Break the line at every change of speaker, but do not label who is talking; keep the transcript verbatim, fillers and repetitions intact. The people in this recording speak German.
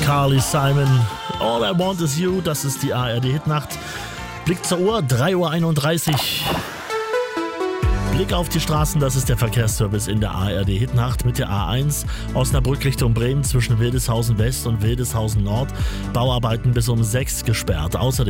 Carly Simon, All I Want Is You, das ist die A R D-Hitnacht. Blick zur Uhr, drei Uhr einunddreißig. Blick auf die Straßen, das ist der Verkehrsservice in der A R D-Hitnacht mit der A eins Osnabrück Richtung Bremen zwischen Wildeshausen West und Wildeshausen Nord. Bauarbeiten bis um sechs gesperrt. Außerdem